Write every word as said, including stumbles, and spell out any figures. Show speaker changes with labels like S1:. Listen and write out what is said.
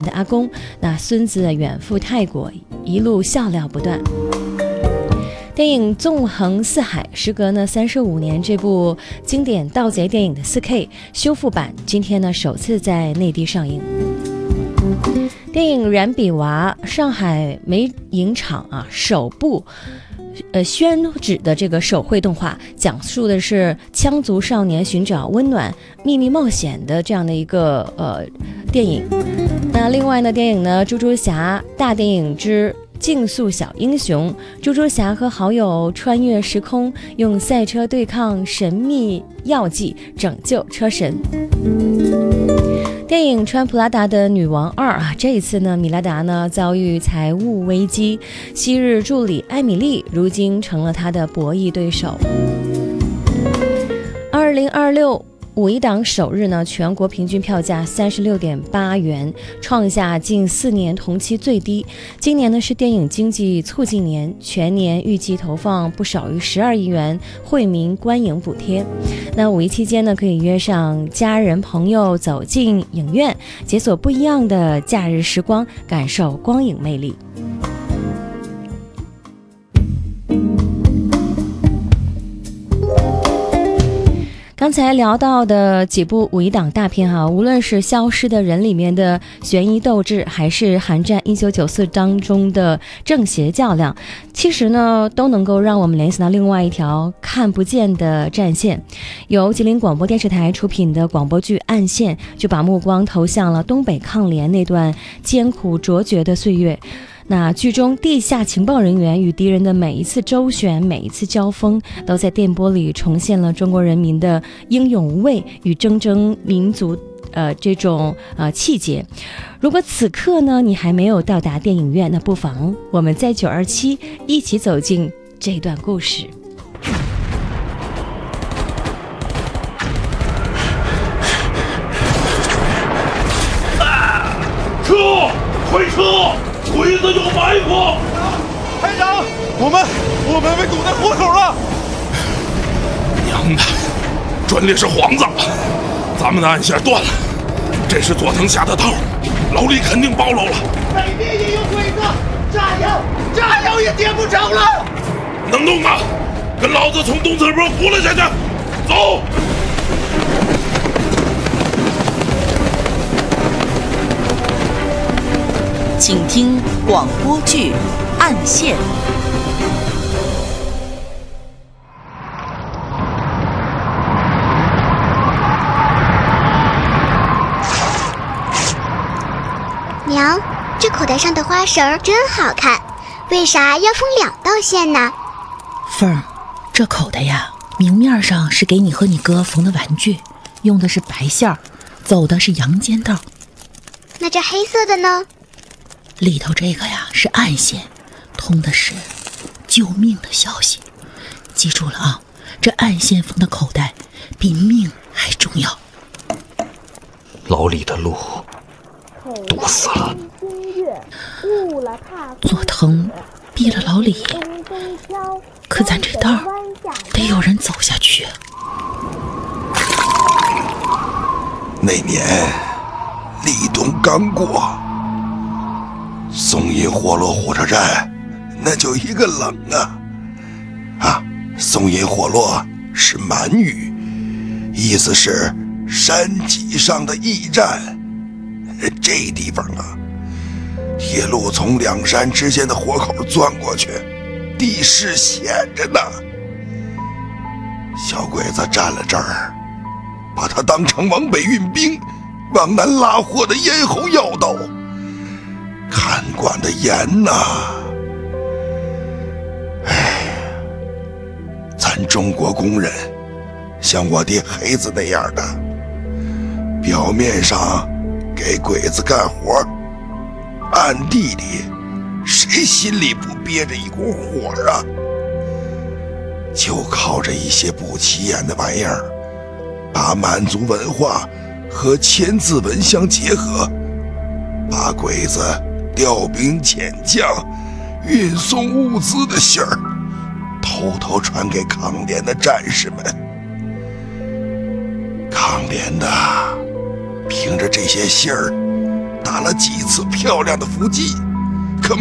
S1: 的阿公，那孙子远赴泰国，一路笑料不断。电影《纵横四海》时隔呢三十五年，这部经典盗贼电影的 四 K 修复版今天呢首次在内地上映。电影《燃比娃》上海美影厂啊首部呃宣纸的这个手绘动画，讲述的是羌族少年寻找温暖、秘密冒险的这样的一个呃电影。那另外呢，电影呢《猪猪侠大电影之竞速小英雄》，猪猪侠和好友穿越时空，用赛车对抗神秘药剂，拯救车神。电影《穿普拉达的女王二》啊，这一次呢，米拉达呢遭遇财务危机，昔日助理艾米丽如今成了他的博弈对手。二零二六五一档首日呢，全国平均票价三十六点八元，创下近四年同期最低。今年呢是电影经济促进年，全年预计投放不少于十二亿元惠民观影补贴。那五一期间呢，可以约上家人朋友走进影院，解锁不一样的假日时光，感受光影魅力。刚才聊到的几部五一档大片哈、啊，无论是《消失的人》里面的悬疑斗智，还是《寒战一九九四》当中的正邪较量，其实呢都能够让我们联想到另外一条看不见的战线。由吉林广播电视台出品的广播剧《暗线》，就把目光投向了东北抗联那段艰苦卓绝的岁月。那剧中地下情报人员与敌人的每一次周旋，每一次交锋，都在电波里重现了中国人民的英勇无畏与铮铮民族呃这种呃气节。如果此刻呢你还没有到达电影院，那不妨我们在九二七一起走进这段故事。
S2: 啊、车，快车！鬼子有埋伏！
S3: 排长，我们我们被堵在活口了！
S2: 娘的，专列是幌子，咱们的暗线断了，这是佐藤下的套，老李肯定暴露了。
S4: 北面也有鬼子，炸药炸药也点不着了。
S2: 能动吗？跟老子从东侧坡呼了下去，走！
S5: 请听广播剧《暗线》。
S6: 娘，这口袋上的花绳真好看，为啥要封两道线呢？
S7: 凤儿，这口袋呀，明面上是给你和你哥缝的玩具，用的是白线儿，走的是阳间道。
S6: 那这黑色的呢？
S7: 里头这个呀是暗线，通的是救命的消息。记住了啊，这暗线封的口袋比命还重要。
S2: 老李的路堵死了，
S7: 佐藤逼了老李，可咱这道得有人走下去。
S8: 那年立冬刚过，松阴火落火车站，那就一个冷啊！啊，松阴火落是满语，意思是山脊上的驿站。这地方啊，铁路从两山之间的火口钻过去，地势险着呢。小鬼子占了这儿，把它当成往北运兵、往南拉货的咽喉要道。看管的严呐！哎，咱中国工人像我爹黑子那样的，表面上给鬼子干活，暗地里谁心里不憋着一股火啊？就靠着一些不起眼的玩意儿，把满族文化和千字文相结合，把鬼子调兵遣将、运送物资的信儿偷偷传给抗联的战士们。抗联的凭着这些信儿打了几次漂亮的伏击。